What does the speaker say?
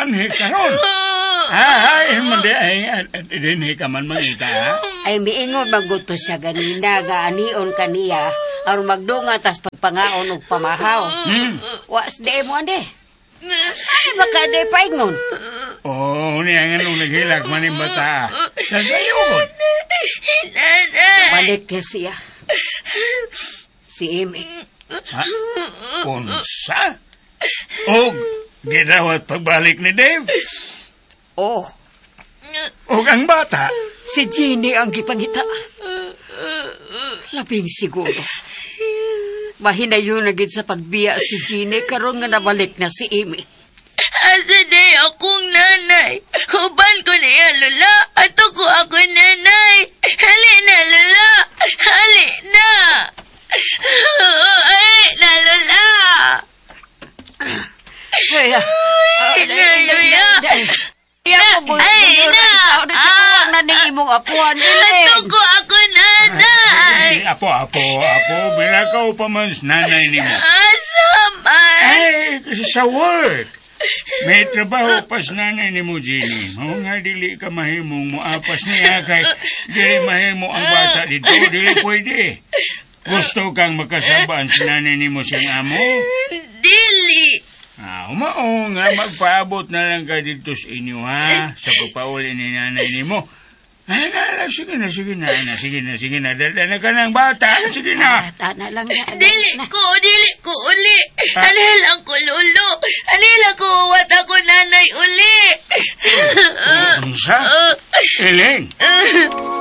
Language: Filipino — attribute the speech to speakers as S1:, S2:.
S1: manhi karon. Ay, mandi ay dinhi ka man mangita.
S2: Ay miingon maguto siya ganina ga anion kaniya aron magdunga tas pagpangaon og pamahaw. Was de mo ande. Ay baka de paingon.
S1: Oh, niya nga nung naghilag maning bata. Sasayod.
S2: Balik na siya. Si Amy.
S1: Ha? Unsa? O, ginawat pagbalik ni Dave?
S2: Oh.
S1: O ang bata?
S2: Si Jeannie ang gipangita. Labing siguro. Mahinayon na gid sa pagbiya si Jeannie karon nga nabalik na si Amy.
S3: Asa day akong nanay. Huban ko niya, Lola. Ato ko ako nanay. Hali na, Lola. Hali na. Ay, na, Lola.
S2: Ay, na ni imong apuan.
S3: Ato ko ako nanay.
S1: Apo, binakaw pa man nanay ni mo.
S3: Asa man.
S1: Ay, sa work. May trabaho pas nanay ni mo, Jenny. Mao nga dili ka mahimong moapas niya kay dili mahimo ang bata dito. Dili pwede. Gusto kang makasabaan si nanay ni mo siyang amo?
S3: Dili.
S1: Umao nga magpaabot na lang ka dito sa inyo, ha? Sa pagpauli ni nanay ni mo. Sige na. Dala ka ng bata. Sige na.
S2: Tana lang na.
S3: Dili ko uli. Anilang ko, Lolo. Anilang ko, wat ako nanay uli.
S1: Unsa? Elaine.